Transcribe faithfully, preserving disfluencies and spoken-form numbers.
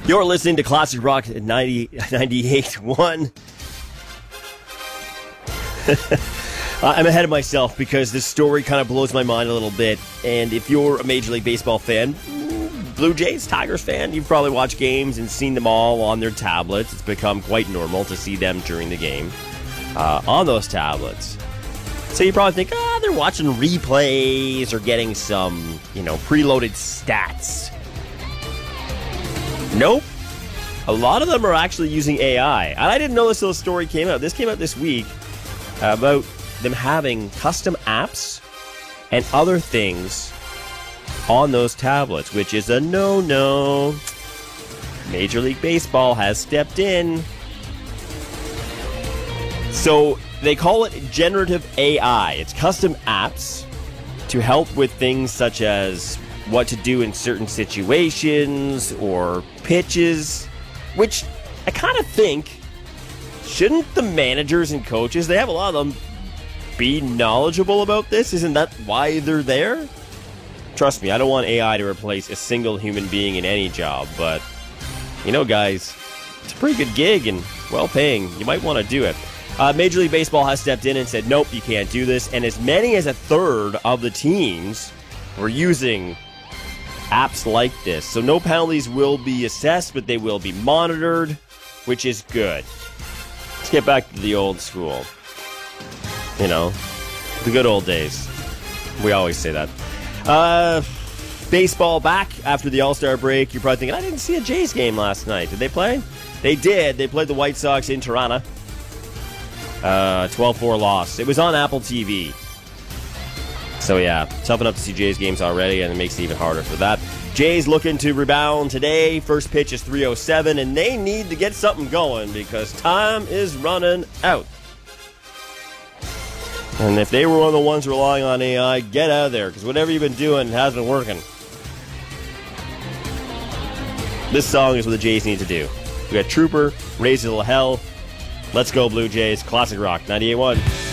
You're listening to Classic Rock ninety, ninety-eight one. I'm ahead of myself because this story kind of blows my mind a little bit. And if you're a Major League Baseball fan, Blue Jays, Tigers fan, you've probably watched games and seen them all on their tablets. It's become quite normal to see them during the game uh, on those tablets. So you probably think, ah, oh, they're watching replays or getting some, you know, preloaded stats. Nope. A lot of them are actually using A I. And I didn't know this until the story came out. This came out this week uh, about them having custom apps and other things on those tablets, which is a no-no. Major League Baseball has stepped in. So they call it generative A I. It's custom apps to help with things such as what to do in certain situations or pitches, which I kind of think, shouldn't the managers and coaches, they have a lot of them, be knowledgeable about this? Isn't that why they're there? Trust me, I don't want A I to replace a single human being in any job, but, you know, guys, it's a pretty good gig and well-paying. You might want to do it. Uh, Major League Baseball has stepped in and said, nope, you can't do this, and as many as a third of the teams were using apps like this. So no penalties will be assessed, but they will be monitored, which is good. Let's get back to the old school. You know, the good old days. We always say that. Uh, baseball back after the All-Star break. You're probably thinking, I didn't see a Jays game last night. Did they play? They did. They played the White Sox in Toronto. Uh, twelve four loss. It was on Apple T V. So yeah, tough enough to see Jays games already, and it makes it even harder for that. Jays looking to rebound today. First pitch is three oh seven, and they need to get something going because time is running out. And if they were one of the ones relying on A I, get out of there, because whatever you've been doing hasn't been working. This song is what the Jays need to do. We got Trooper, Raise a Little Hell. Let's go, Blue Jays. Classic Rock ninety-eight one.